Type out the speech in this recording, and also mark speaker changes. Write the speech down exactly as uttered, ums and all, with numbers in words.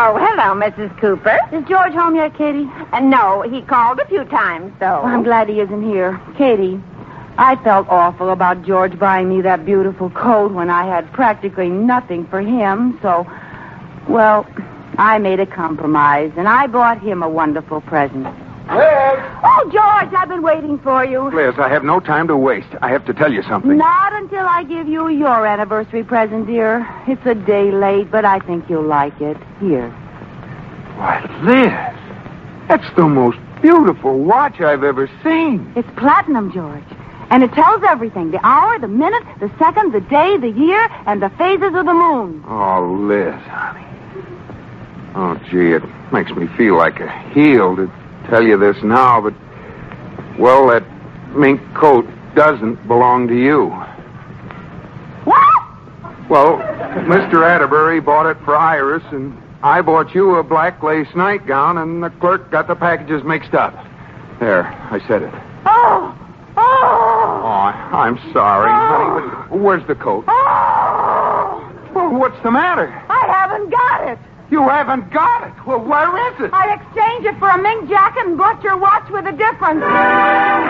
Speaker 1: Oh, hello, Missus Cooper.
Speaker 2: Is George home yet, Katie?
Speaker 1: Uh, no, he called a few times, though.
Speaker 2: Well, I'm glad he isn't here. Katie, I felt awful about George buying me that beautiful coat when I had practically nothing for him, so, well, I made a compromise, and I bought him a wonderful present.
Speaker 3: Liz!
Speaker 2: Oh, George, I've been waiting for you.
Speaker 3: Liz, I have no time to waste. I have to tell you something.
Speaker 2: Not until I give you your anniversary present, dear. It's a day late, but I think you'll like it. Here.
Speaker 3: Why, Liz, that's the most beautiful watch I've ever seen.
Speaker 2: It's platinum, George. And it tells everything. The hour, the minute, the second, the day, the year, and the phases of the moon.
Speaker 3: Oh, Liz, honey. Oh, gee, it makes me feel like a heel to tell you this now, but, well, that mink coat doesn't belong to you.
Speaker 2: What?
Speaker 3: Well, Mister Atterbury bought it for Iris, and I bought you a black lace nightgown, and the clerk got the packages mixed up. There, I said it.
Speaker 2: Oh! Oh!
Speaker 3: Oh, I'm sorry,
Speaker 2: Oh.
Speaker 3: honey, but where's the coat?
Speaker 2: Oh!
Speaker 3: Well, what's the matter?
Speaker 2: I haven't got it.
Speaker 3: You haven't got it. Well, where is it?
Speaker 2: I exchanged it for a mink jacket and bought your watch with a difference.